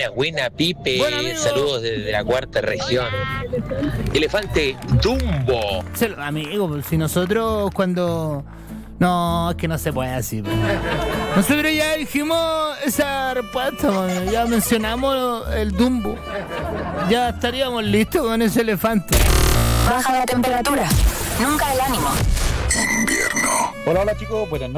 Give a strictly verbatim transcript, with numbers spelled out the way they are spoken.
Buena, buena, Pipe. Buen amigo. Saludos desde la cuarta región. Elefante Dumbo. Se lo- Amigo, pues, si nosotros cuando... No, es que no se puede así. Pues. Nosotros ya dijimos esa respuesta, man. Ya mencionamos el Dumbo. Ya estaríamos listos con ese elefante. Baja la temperatura, nunca el ánimo. Hola, hola chicos, buenas noches.